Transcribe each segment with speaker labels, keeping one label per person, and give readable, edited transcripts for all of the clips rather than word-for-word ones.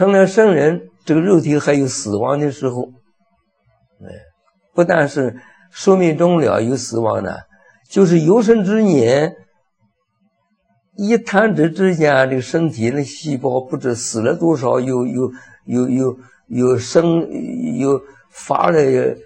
Speaker 1: 成了圣人，这个肉体还有死亡的时候。不但是寿命终了有死亡的，就是有生之年，一弹指之间，这个身体的细胞不知死了多少，又生又发了，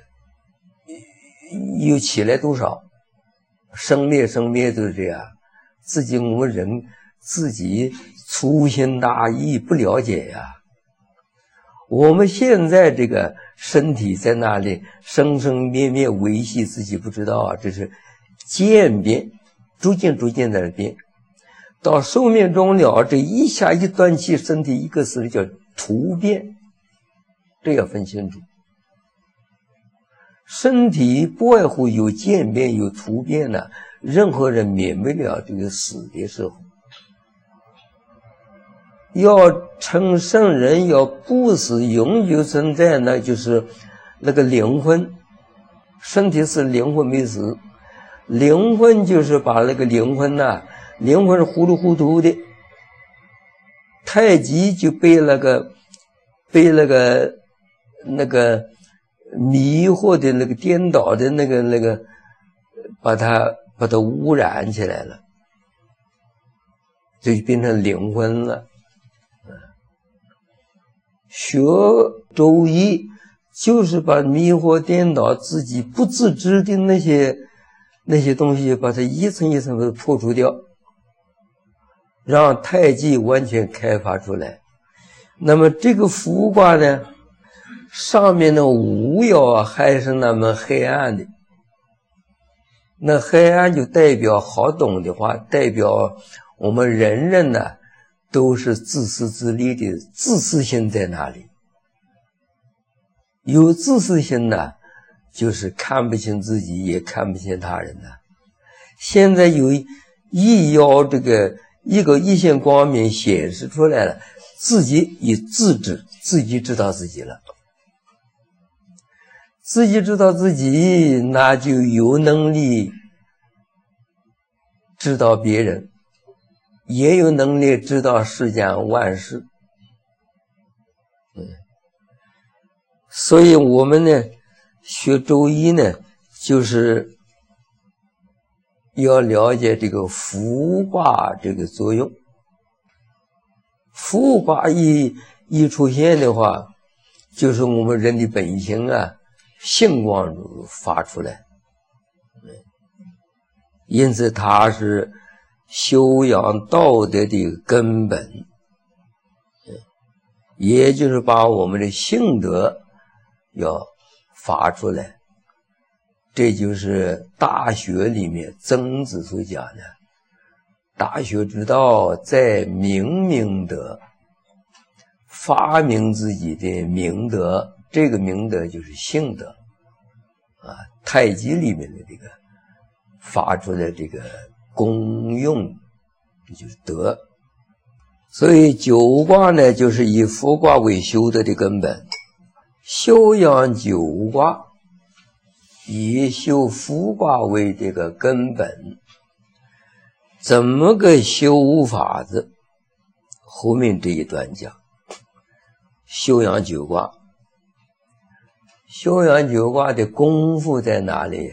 Speaker 1: 又起来多少，生灭都是这样。自己我们人自己粗心大意不了解呀。我们现在这个身体在那里生生灭灭维系自己不知道啊，这是渐变，逐渐在那变。到寿命终了，这一下一断气，身体一个死叫突变，这要分清楚。身体不外乎有渐变有突变呢，任何人免不了这个死的时候。要成圣人，要不死永久存在，那就是那个灵魂。身体是灵魂没死，灵魂就是把那个灵魂灵魂是糊里糊涂的。太极就被那个迷惑的那个颠倒的那个把它污染起来了，就变成灵魂了。学周易就是把迷惑颠倒自己不自知的那些东西，把它一层一层的破除掉，让太极完全开发出来。那么这个伏卦呢，上面的五爻还是那么黑暗的，那黑暗就代表好懂的话，代表我们人都是自私自利的，自私心在哪里？有自私心就是看不清自己，也看不清他人现在有一爻这个一个一线光明显示出来了，自己也自知，自己知道自己了。自己知道自己，那就有能力知道别人，也有能力知道世间万事。所以我们学周易就是要了解这个伏卦这个作用。伏卦一出现的话，就是我们人的本性性光发出来。因此它是修养道德的根本，也就是把我们的性德要发出来。这就是大学里面曾子所讲的，大学之道在明德，发明自己的明德，这个明德就是性德太极里面的这个发出来这个功用，这就是德。所以九卦就是以伏卦为修德的根本，修养九卦以修伏卦为这个根本。怎么个修法子？后面这一段讲修养九卦。修养九卦的功夫在哪里？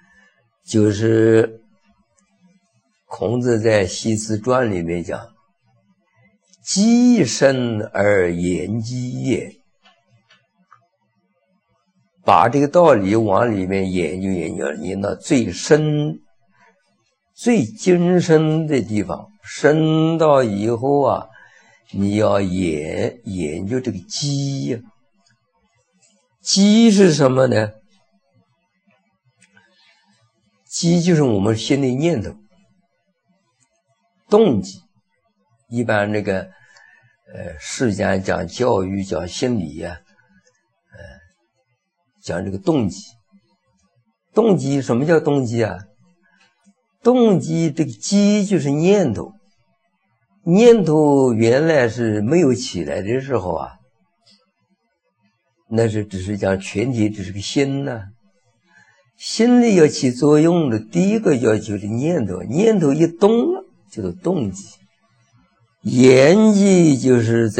Speaker 1: 就是孔子在《系辞传》里面讲，积深而言积也。把这个道理往里面研究到最深最精深的地方，深到以后你要研究这个积积是什么呢？积就是我们心里念头动机。一般世间讲教育讲心理讲这个动机。动机什么叫动机动机这个机就是念头，念头原来是没有起来的时候那是只是讲全体只是个心心里要起作用的第一个要求的念头，念头一动了就是动机。言机就是在